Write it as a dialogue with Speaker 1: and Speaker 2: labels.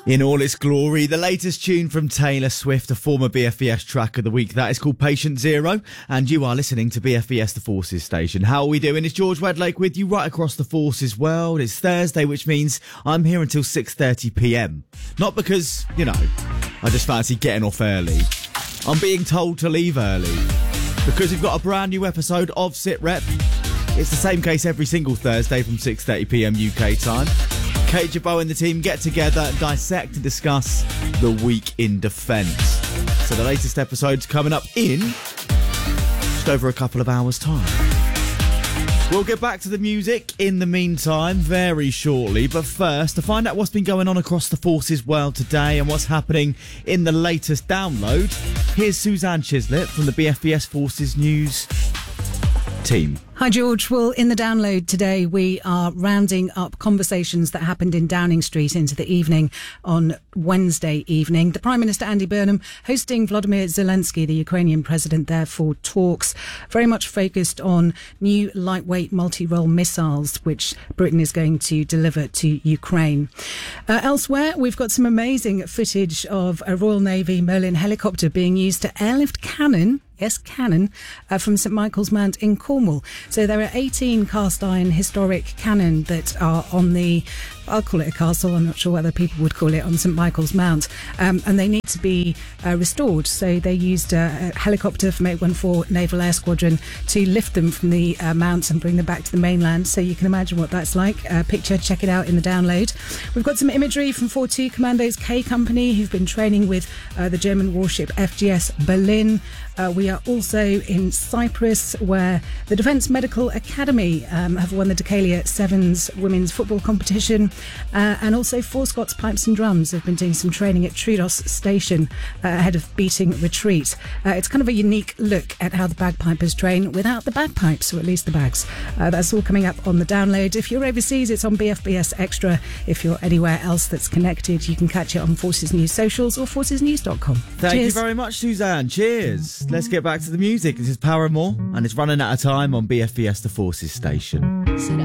Speaker 1: In all its glory, the latest tune from Taylor Swift, a former BFBS track of the week. That is called Patient Zero, and you are listening to BFBS The Forces station. How are we doing? It's George Wedlake with you right across the Forces world. It's Thursday, which means I'm here until 6:30pm. Not because, I just fancy getting off early. I'm being told to leave early because we've got a brand new episode of SitRep. It's the same case every single Thursday from 6:30pm UK time. Kate Jabot and the team get together, dissect and discuss the week in defence. So the latest episode's coming up in just over a couple of hours' time. We'll get back to the music in the meantime very shortly, but first, to find out what's been going on across the Forces world today and what's happening in the latest download, here's Suzanne Chislett from the BFBS Forces News team.
Speaker 2: Hi George. Well, in the download today we are rounding up conversations that happened in Downing Street into the evening on Wednesday evening. The Prime Minister Andy Burnham hosting Volodymyr Zelensky, the Ukrainian president, there for talks very much focused on new lightweight multi-role missiles which Britain is going to deliver to Ukraine. Elsewhere, we've got some amazing footage of a Royal Navy Merlin helicopter being used to airlift cannon from St Michael's Mount in Cornwall. So there are 18 cast iron historic cannon that are on the, I'll call it a castle, I'm not sure what other people would call it, on St Michael's Mount, and they need to be restored. So they used a helicopter from 814 Naval Air Squadron to lift them from the mount and bring them back to the mainland. So you can imagine what that's like. Picture, check it out in the download. We've got some imagery from 42 Commandos K Company, who've been training with the German warship FGS Berlin. We are also in Cyprus, where the Defence Medical Academy have won the Decalia Sevens women's football competition, and also Four Scots Pipes and Drums have been doing some training at Troodos Station ahead of Beating Retreat. It's kind of a unique look at how the bagpipers train without the bagpipes, or at least the bags. That's all coming up on the download. If you're overseas, it's on BFBS Extra. If you're anywhere else that's connected, you can catch it on Forces News socials or forcesnews.com.
Speaker 1: Thank you very much, Suzanne. Cheers. Let's get back to the music. This is Paramore, and it's running out of time on BFBS The Forces station.